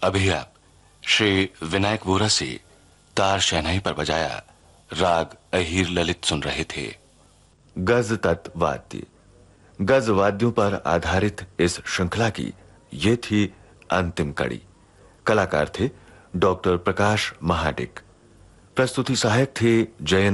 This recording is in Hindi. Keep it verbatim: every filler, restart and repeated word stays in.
अभी आप श्री विनायक वोरा से तार शहनाई पर बजाया राग अहीर ललित सुन रहे थे। गज तत्व वाद्य। गज वाद्यों पर आधारित इस श्रृंखला की ये थी अंतिम कड़ी। कलाकार थे डॉक्टर प्रकाश महाडिक। प्रस्तुति सहायक थे जयंत